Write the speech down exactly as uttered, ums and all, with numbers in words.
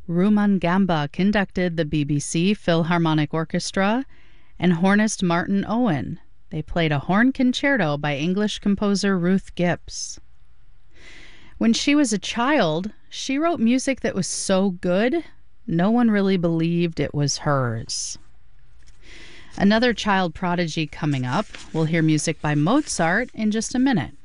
Rumangamba conducted the B B C Philharmonic Orchestra, and hornist Martin Owen. They played a horn concerto by English composer Ruth Gibbs. When she was a child, she wrote music that was so good, no one really believed it was hers. Another child prodigy coming up. We'll hear music by Mozart in just a minute.